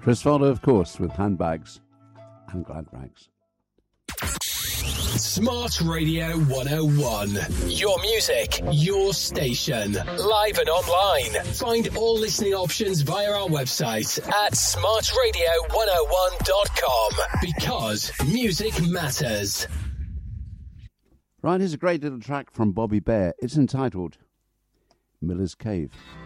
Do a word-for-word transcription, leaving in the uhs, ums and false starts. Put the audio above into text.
Chris Fowler, of course, with Handbags and Glad Rags. Smart Radio one oh one. Your music, your station. Live and online. Find all listening options via our website at smart radio one oh one dot com. Because music matters. Right, here's a great little track from Bobby Bear. It's entitled Miller's Cave.